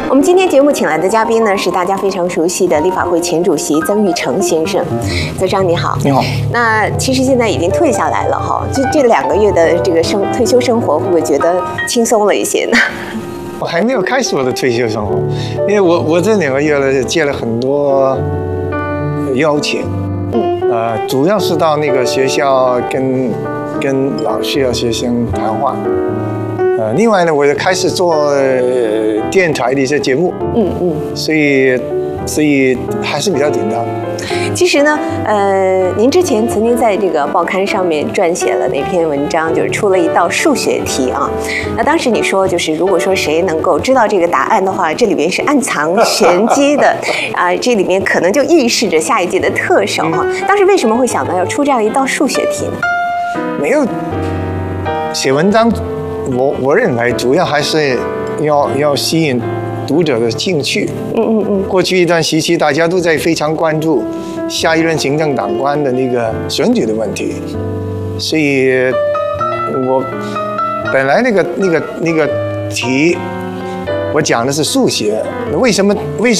我们今天节目请来的嘉宾呢，是大家非常熟悉的立法会前主席曾钰成先生。曾商你好。 你好。 那其实现在已经退下来了哈，就这2个月的这个退休生活，会不会觉得轻松了一些呢？ 我还没有开始我的退休生活，因为我这2个月呢接了很多邀请，主要是到那个学校跟老师和学生谈话，另外呢，我也开始做电台的一些节目，所以还是比较紧张。 其实呢，您之前曾经在这个报刊上面撰写了那篇文章，就是出了一道数学题啊。那当时你说，就是如果说谁能够知道这个答案的话，这里面是暗藏玄机的啊，这里面可能就预示着下一届的特首哈。当时为什么会想到要出这样一道数学题呢？ 没有写文章，我认为主要还是要吸引读者的兴趣。过去一段时期，大家都在非常关注下一任行政长官的那个选举的问题，所以我本来那个题，我讲的是数学。为什么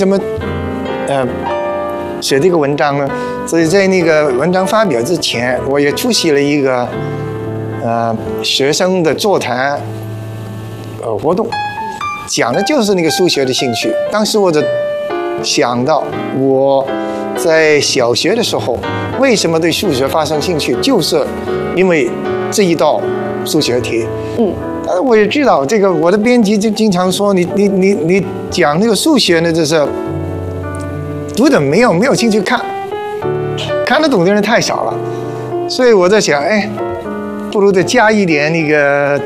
写这个文章呢？所以在那个文章发表之前，我也出席了一个学生的座谈活动，讲的就是那个数学的兴趣。当时我就想到我在小学的时候为什么对数学发生兴趣，就是因为这一道数学题。但是我也知道这个，我的编辑就经常说你讲那个数学呢，就是读者没有兴趣看得懂的人太少了，所以我在想，不如再加一点那个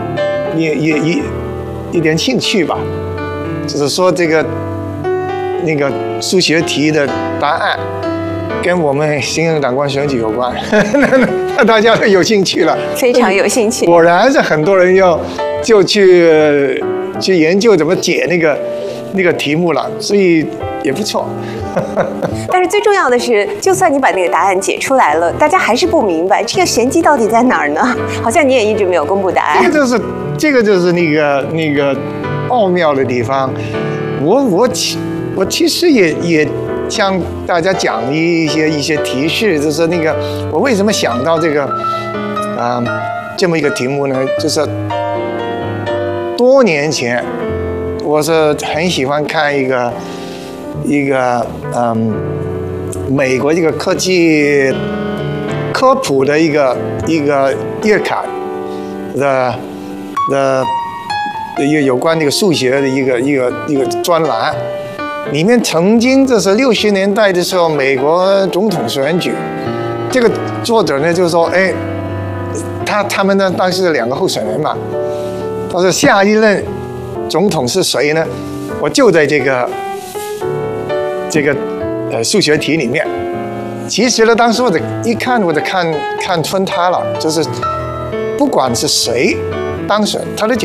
一点兴趣吧，就是说那个数学题的答案跟我们行政长官选举有关，那大家都有兴趣了， 非常有兴趣。 果然是很多人就去研究怎么解那个题目了，所以也不错。 但是最重要的是，就算你把那个答案解出来了，大家还是不明白这个玄机到底在哪儿呢？好像你也一直没有公布答案。 这个就是那个奥妙的地方。我其实也向大家讲一些提示，就是那个我为什么想到这个这么一个题目呢？就是多年前，我是很喜欢看一个美国一个科技科普的一个月刊的一个有关这个数学的一个专栏，里面曾经这是60年代的时候美国总统选举，这个作者呢就说，他们呢当时2个候选人嘛，他说下一任总统是谁呢？我就在这个数学题里面。其实呢，当时我就看穿他了，就是不管是谁当选，他的